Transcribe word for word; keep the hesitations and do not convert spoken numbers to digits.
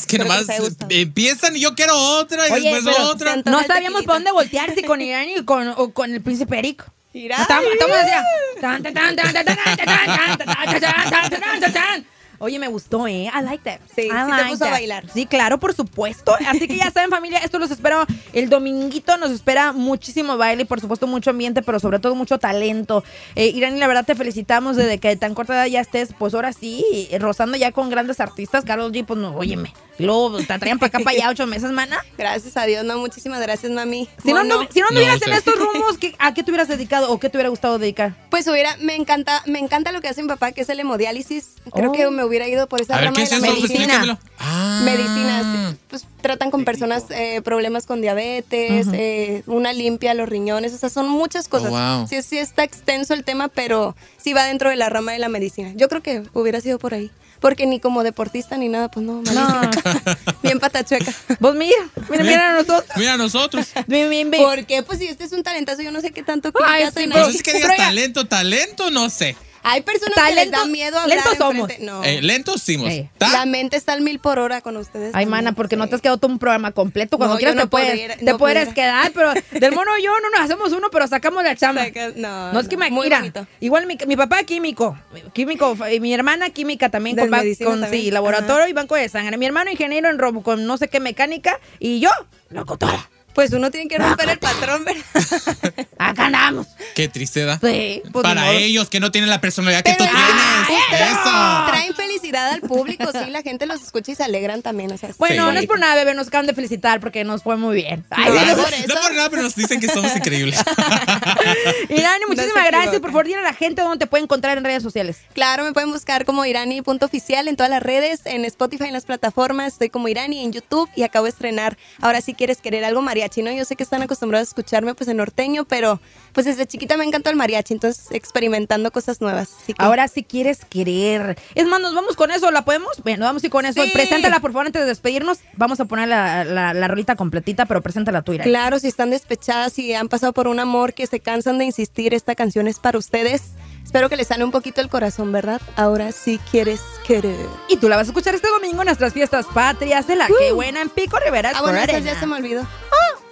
que Espero nomás que les haya gustado. empiezan y yo quiero otra y Oye, después pero otra. Santa- No Tonal sabíamos tequilita. para dónde voltear, si con Irán y con, o con el príncipe Eric. Mira. Estamos, estamos así. Tan, tan, tan, tan, tan, tan, tan, tan, tan, tan, tan, tan, tan, tan, tan. Oye, me gustó, ¿eh? I like that. Sí, I sí te like puso a that. bailar. Sí, claro, por supuesto. Así que ya saben, familia, esto los espero el dominguito. Nos espera muchísimo baile y, por supuesto, mucho ambiente, pero sobre todo mucho talento. Eh, Irani, la verdad, te felicitamos desde que tan corta edad ya estés, pues ahora sí, rozando ya con grandes artistas. Karol G, pues no, óyeme. Luego te traían para acá para allá ocho meses, mana. Gracias a Dios, no, muchísimas gracias, mami. Si no, no, Mono. si no No, anduvieras sí. en estos rumbos, ¿qué- ¿a qué te hubieras dedicado o qué te hubiera gustado dedicar? Pues hubiera, me encanta, me encanta lo que hace mi papá, que es el hemodiálisis. Creo Oh. que me hubiera ido por esa A ver, rama ¿qué de es la eso? medicina. Explícamelo. Ah. Medicinas, pues tratan con personas eh, problemas con diabetes, eh, una limpia a los riñones, o sea, son muchas cosas. Oh, wow. Sí, sí está extenso el tema, pero sí va dentro de la rama de la medicina. Yo creo que hubiera sido por ahí, porque ni como deportista ni nada, pues no, malísimo. Bien patachueca. Pues mira, mira, mira a nosotros. Mira a nosotros. Bien, bien, bien. ¿Por qué? Pues si este es un talentazo, yo no sé qué tanto Ay, criticas sí, en pero- No ahí. sé si que digas Pero ya- talento, talento, no sé. Hay personas que les Talento- da miedo hablar lentos enfrente. somos. No. Eh, lentos simos. Eh. ¿Ta? La mente está al mil por hora con ustedes. Ay, también, mana, porque no sí. te has quedado todo un programa completo. Cuando No, quieras yo no te puedes, pudiera, te no puedes pudiera. quedar, pero del mono y yo no nos hacemos uno, pero sacamos la chamba. Saca- no, No, es que no, me muy mira, bonito. igual mi, mi papá químico, químico, y mi hermana química también Del con, ba- medicina con también. sí, laboratorio y banco de sangre. Mi hermano ingeniero en robo con no sé qué mecánica y yo, locutora. Pues uno tiene que romper el patrón, ¿verdad? Acá andamos. Qué tristeza. Sí, pues ni Para modo. ellos que no tienen la personalidad que tú Pero- tienes. ¡Ah! Eso. Traen felicidad al público, sí, la gente los escucha y se alegran también. O sea, Bueno, Sí. no es por nada, bebé, nos acaban de felicitar porque nos fue muy bien. Ay, No, sí, Ah, por no, eso. no por nada, pero nos dicen que somos increíbles. Irani, No muchísimas se gracias. equivocan. Por favor, dile a la gente dónde te puede encontrar en redes sociales. Claro, me pueden buscar como irani.oficial en todas las redes, en Spotify, en las plataformas. Estoy como Irani en YouTube y acabo de estrenar Ahora sí quieres querer algo mariachi, ¿no? Yo sé que están acostumbrados a escucharme pues en norteño, pero pues desde chiquita me encantó el mariachi, entonces experimentando cosas nuevas. Así que- Ahora sí quieres querer. Es más, ¿nos vamos con eso? ¿La podemos? Bueno, vamos a ir con eso. Sí. Preséntala, por favor, antes de despedirnos. Vamos a poner la, la, la rolita completita, pero preséntala tú, Irani. Claro, si están despechadas y han pasado por un amor que se cansan de insistir, esta canción es para ustedes. Espero que les sane un poquito el corazón, ¿verdad? Ahora sí quieres querer. Y tú la vas a escuchar este domingo en nuestras fiestas patrias de la Uh. Que Buena en Pico Rivera. Ah, bueno, Sport esa Arena. ya se me olvidó. Ah,